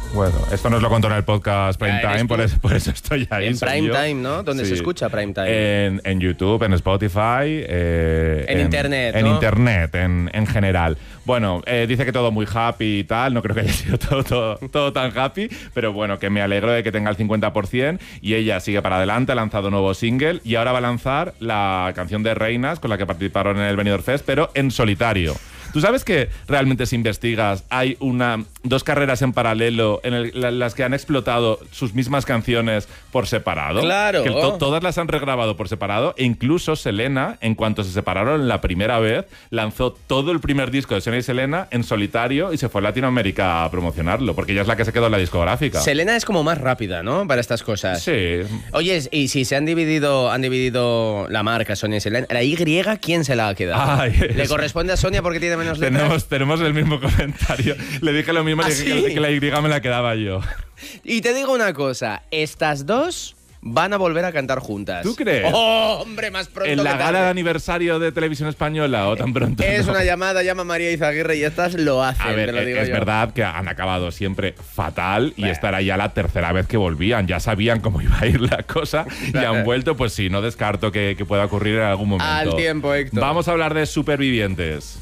Bueno, esto nos lo contó en el podcast Prime Time, por eso estoy ahí. En Prime Time, ¿no? ¿Dónde se escucha Prime Time? En YouTube, en Spotify. En Internet, En ¿no? Internet, en general. Bueno, dice que todo muy happy y tal. No creo que haya sido todo tan happy. Pero bueno, que me alegro de que tenga el 50%. Y ella sigue para adelante, ha lanzado un nuevo single. Y ahora va a lanzar la canción de Reinas, con la que participaron en el Benidorm Fest, pero en solitario. ¿Tú sabes que realmente, si investigas, hay dos carreras en paralelo en las que han explotado sus mismas canciones por separado? ¡Claro! Que todas las han regrabado por separado, e incluso Selena, en cuanto se separaron la primera vez, lanzó todo el primer disco de Sonia y Selena en solitario y se fue a Latinoamérica a promocionarlo, porque ella es la que se quedó en la discográfica. Selena es como más rápida, ¿no? Para estas cosas. Sí. Oye, y si se han dividido la marca Sonia y Selena, la Y, ¿quién se la ha quedado? ¿Le corresponde a Sonia porque tiene menos letras? Tenemos el mismo comentario. Le dije lo mismo, le dije que la Y me la quedaba yo. Y te digo una cosa, estas dos van a volver a cantar juntas. ¿Tú crees? ¡Oh, hombre, más pronto ¿En la que gala tarde! de aniversario de Televisión Española o tan pronto? Es no? una llamada, llama a María Izaguirre y estas lo hacen, A ver, te lo digo es yo. verdad que han acabado siempre fatal y esta era ya la tercera vez que volvían. Ya sabían cómo iba a ir la cosa y han vuelto. Pues sí, no descarto que pueda ocurrir en algún momento. Al tiempo, Héctor. Vamos a hablar de Supervivientes.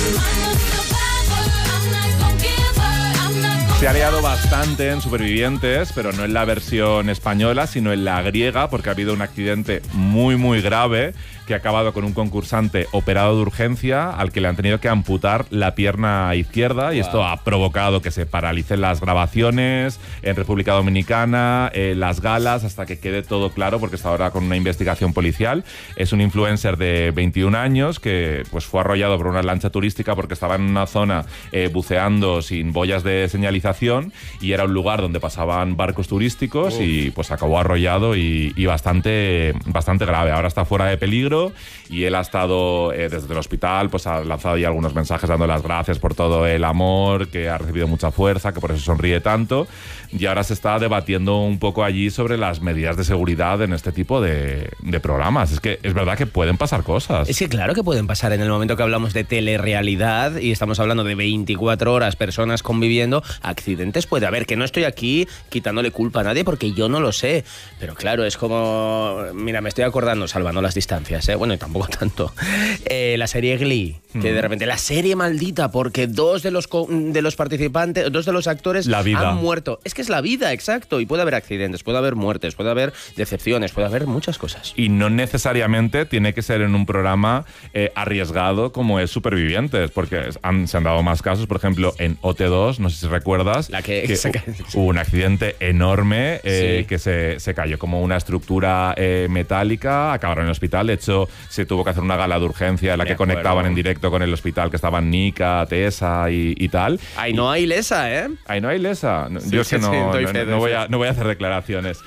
Se ha liado bastante en Supervivientes, pero no en la versión española, sino en la griega, porque ha habido un accidente muy, muy grave que ha acabado con un concursante operado de urgencia al que le han tenido que amputar la pierna izquierda. Y esto ha provocado que se paralicen las grabaciones en República Dominicana, las galas, hasta que quede todo claro, porque está ahora con una investigación policial. Es un influencer de 21 años que pues fue arrollado por una lancha turística porque estaba en una zona buceando sin boyas de señalización y era un lugar donde pasaban barcos turísticos y pues acabó arrollado y bastante grave. Ahora está fuera de peligro y él ha estado desde el hospital, pues ha lanzado ya algunos mensajes dando las gracias por todo el amor, que ha recibido mucha fuerza, que por eso sonríe tanto, y ahora se está debatiendo un poco allí sobre las medidas de seguridad en este tipo de programas. Es que es verdad que pueden pasar cosas. Es que claro que pueden pasar en el momento que hablamos de telerrealidad y estamos hablando de 24 horas, personas conviviendo, accidentes puede haber, que no estoy aquí quitándole culpa a nadie porque yo no lo sé, pero claro, es como, mira, me estoy acordando, salvando las distancias, bueno, y tampoco tanto, la serie Glee, que de repente, la serie maldita, porque dos de los participantes, dos de los actores han muerto. Es que es la vida, exacto, y puede haber accidentes, puede haber muertes, puede haber decepciones, puede haber muchas cosas. Y no necesariamente tiene que ser en un programa arriesgado como es Supervivientes, porque se han dado más casos, por ejemplo, en OT2, no sé si recuerdas, que hubo un accidente enorme que se cayó como una estructura metálica, acabaron en el hospital. De hecho, se tuvo que hacer una gala de urgencia en la que conectaban en directo con el hospital, que estaban Nika, Tessa y tal. Ahí no hay lesa, ¿eh? Ahí no hay lesa. Yo es que no voy a hacer declaraciones.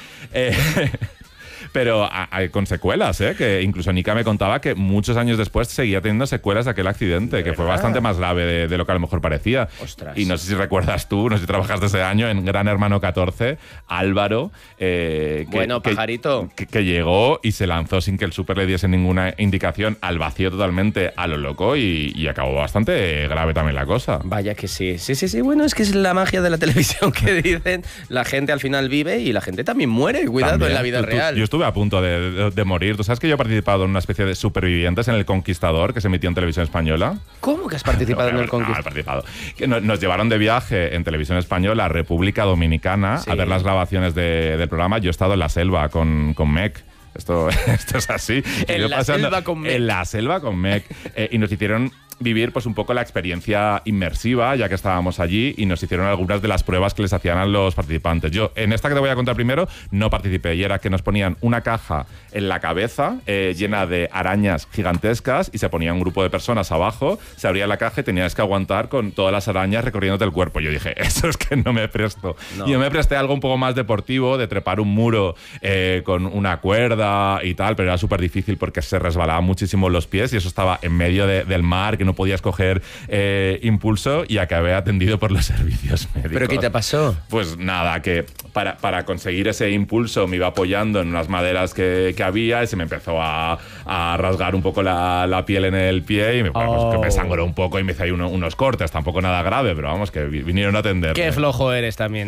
Pero con secuelas, que incluso Nika me contaba que muchos años después seguía teniendo secuelas de aquel accidente, que fue bastante más grave de lo que a lo mejor parecía. Ostras. Y no sé si recuerdas tú, no sé si trabajaste ese año en Gran Hermano 14, Álvaro, pajarito, que llegó y se lanzó sin que el súper le diese ninguna indicación, al vacío totalmente, a lo loco, y acabó bastante grave también la cosa. Vaya que sí. Sí, bueno, es que es la magia de la televisión que dicen, la gente al final vive y la gente también muere, cuidado, también, en la vida real. Yo estuve a punto de morir. ¿Tú sabes que yo he participado en una especie de Supervivientes en El Conquistador, que se emitió en Televisión Española? ¿Cómo que has participado en El Conquistador? He participado. Que nos llevaron de viaje en Televisión Española a República Dominicana a ver las grabaciones del programa. Yo he estado en la selva con Mec. Esto es así. En la selva con Mec. En la selva con Mec. Y nos hicieron vivir pues un poco la experiencia inmersiva, ya que estábamos allí, y nos hicieron algunas de las pruebas que les hacían a los participantes. Yo, en esta que te voy a contar primero, no participé, y era que nos ponían una caja en la cabeza llena de arañas gigantescas, y se ponía un grupo de personas abajo, se abría la caja y tenías que aguantar con todas las arañas recorriéndote el cuerpo. Yo dije, eso es que no me presto. No. Y yo me presté algo un poco más deportivo, de trepar un muro con una cuerda y tal, pero era súper difícil porque se resbalaban muchísimo los pies, y eso estaba en medio del mar, que no podías coger impulso, y acabé atendido por los servicios médicos. ¿Pero qué te pasó? Pues nada, que para conseguir ese impulso me iba apoyando en unas maderas que había, y se me empezó a rasgar un poco la piel en el pie, y que me sangró un poco y me hice ahí unos cortes, tampoco nada grave, pero vamos, que vinieron a atenderme. Qué flojo eres también.